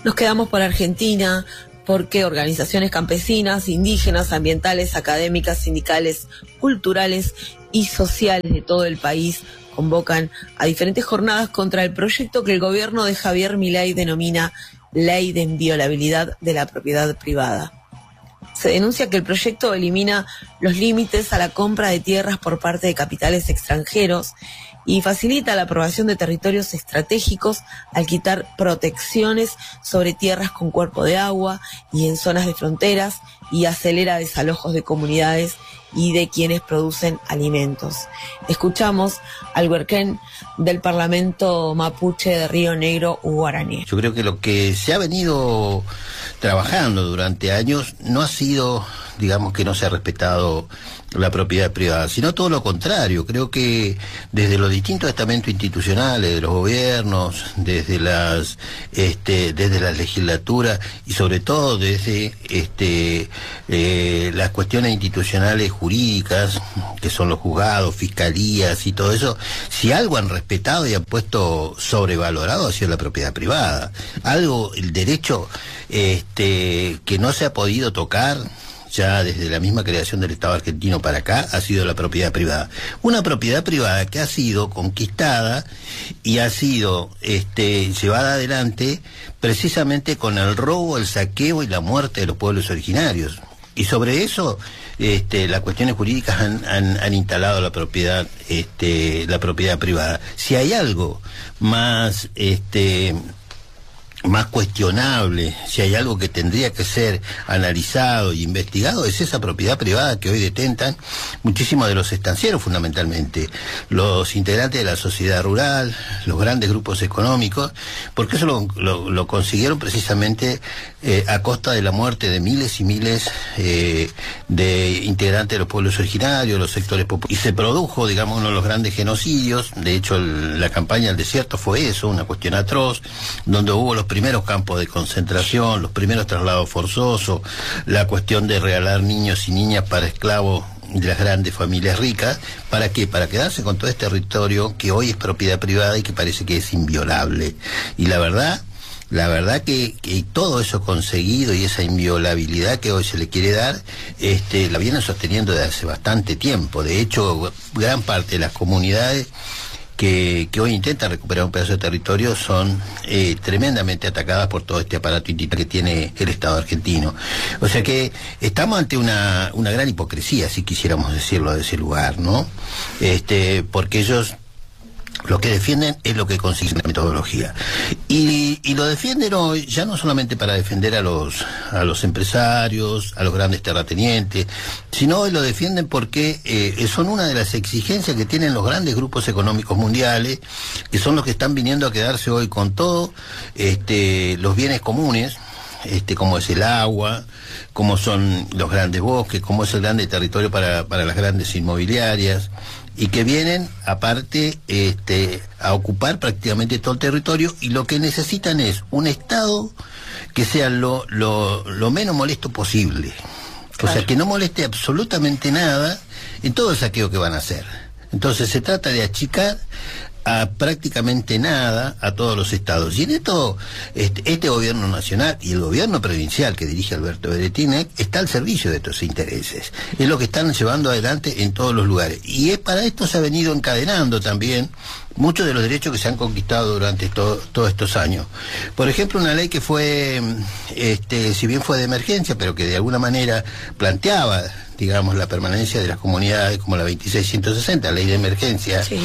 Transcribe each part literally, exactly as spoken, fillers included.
Nos quedamos por Argentina porque organizaciones campesinas, indígenas, ambientales, académicas, sindicales, culturales y sociales de todo el país convocan a diferentes jornadas contra el proyecto que el gobierno de Javier Milei denomina Ley de Inviolabilidad de la Propiedad Privada. Se denuncia que el proyecto elimina los límites a la compra de tierras por parte de capitales extranjeros y facilita la aprobación de territorios estratégicos al quitar protecciones sobre tierras con cuerpo de agua y en zonas de fronteras, y acelera desalojos de comunidades y de quienes producen alimentos. Escuchamos al huerquén del Parlamento Mapuche de Río Negro, Hugo Arañé. Yo creo que lo que se ha venido trabajando durante años no ha sido, digamos, que no se ha respetado la propiedad privada, sino todo lo contrario. Creo que desde los distintos estamentos institucionales de los gobiernos, desde las este, desde las legislaturas y sobre todo desde este eh, las cuestiones institucionales jurídicas, que son los juzgados, fiscalías y todo eso, si algo han respetado y han puesto sobrevalorado ha sido la propiedad privada. Algo, el derecho este que no se ha podido tocar ya desde la misma creación del Estado argentino para acá, ha sido la propiedad privada. Una propiedad privada que ha sido conquistada y ha sido este, llevada adelante precisamente con el robo, el saqueo y la muerte de los pueblos originarios. Y sobre eso este, las cuestiones jurídicas han, han, han instalado la propiedad, este, la propiedad privada. Si hay algo más... este más cuestionable, si hay algo que tendría que ser analizado y investigado, es esa propiedad privada que hoy detentan muchísimos de los estancieros, fundamentalmente los integrantes de la sociedad rural, los grandes grupos económicos, porque eso lo, lo, lo consiguieron precisamente eh, a costa de la muerte de miles y miles eh, de integrantes de los pueblos originarios, los sectores populares, y se produjo, digamos, uno de los grandes genocidios. De hecho, el, la campaña del desierto fue eso, una cuestión atroz, donde hubo los primeros campos de concentración, los primeros traslados forzosos, la cuestión de regalar niños y niñas para esclavos de las grandes familias ricas. ¿Para qué? Para quedarse con todo este territorio que hoy es propiedad privada y que parece que es inviolable. Y la verdad, la verdad que, que todo eso conseguido y esa inviolabilidad que hoy se le quiere dar, este, la vienen sosteniendo desde hace bastante tiempo. De hecho, gran parte de las comunidades Que, que hoy intentan recuperar un pedazo de territorio son eh, tremendamente atacadas por todo este aparato institucional que tiene el Estado argentino. O sea que estamos ante una, una gran hipocresía, si quisiéramos decirlo de ese lugar, ¿no? Este, porque ellos lo que defienden es lo que consiguen la metodología. Y, y lo defienden hoy ya no solamente para defender a los, a los empresarios, a los grandes terratenientes, sino hoy lo defienden porque eh, son una de las exigencias que tienen los grandes grupos económicos mundiales, que son los que están viniendo a quedarse hoy con todo este, los bienes comunes, este, como es el agua, como son los grandes bosques, como es el grande territorio para, para las grandes inmobiliarias, y que vienen, aparte, este, a ocupar prácticamente todo el territorio, y lo que necesitan es un Estado que sea lo, lo, lo menos molesto posible. Claro. O sea, que no moleste absolutamente nada en todo el saqueo que van a hacer. Entonces se trata de achicar a prácticamente nada a todos los estados. Y en esto, este, este gobierno nacional y el gobierno provincial que dirige Alberto Berettini está al servicio de estos intereses. Es lo que están llevando adelante en todos los lugares. Y es para esto se ha venido encadenando también muchos de los derechos que se han conquistado durante to, todos estos años. Por ejemplo, una ley que fue, este, si bien fue de emergencia, pero que de alguna manera planteaba, digamos, la permanencia de las comunidades, como la veintiséis ciento sesenta, ley de emergencia, sí.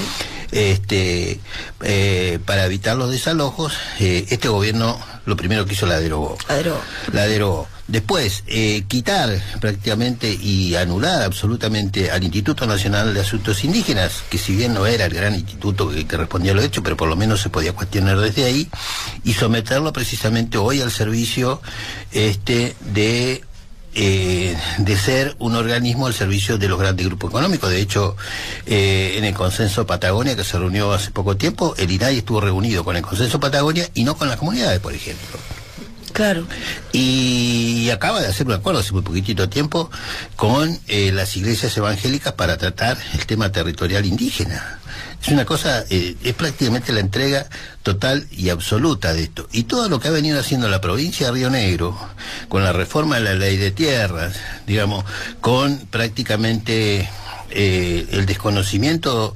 este eh, para evitar los desalojos, eh, este gobierno lo primero que hizo la derogó. La derogó. La derogó. Después, eh, quitar prácticamente y anular absolutamente al Instituto Nacional de Asuntos Indígenas, que si bien no era el gran instituto que, que respondía a los hechos, pero por lo menos se podía cuestionar desde ahí, y someterlo precisamente hoy al servicio este de Eh, de ser un organismo al servicio de los grandes grupos económicos. De hecho, eh, en el Consenso Patagonia, que se reunió hace poco tiempo, el I N A I estuvo reunido con el Consenso Patagonia y no con las comunidades, por ejemplo. Claro. Y acaba de hacer un acuerdo hace muy poquitito tiempo con eh, las iglesias evangélicas para tratar el tema territorial indígena. Es una cosa, eh, es prácticamente la entrega total y absoluta de esto. Y todo lo que ha venido haciendo la provincia de Río Negro, con la reforma de la ley de tierras, digamos, con prácticamente eh, el desconocimiento